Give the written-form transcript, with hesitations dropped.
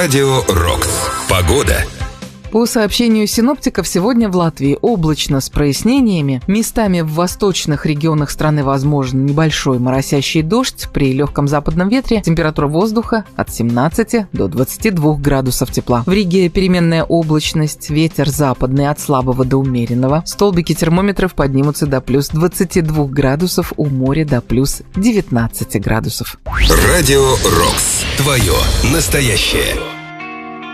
Радио Рокс. Погода. По сообщению синоптиков, сегодня в Латвии облачно с прояснениями. Местами в восточных регионах страны возможен небольшой моросящий дождь. При легком западном ветре температура воздуха от 17 до 22 градусов тепла. В Риге переменная облачность, ветер западный от слабого до умеренного. Столбики термометров поднимутся до плюс 22 градусов, у моря до плюс 19 градусов. Радио Рокс. Твое настоящее.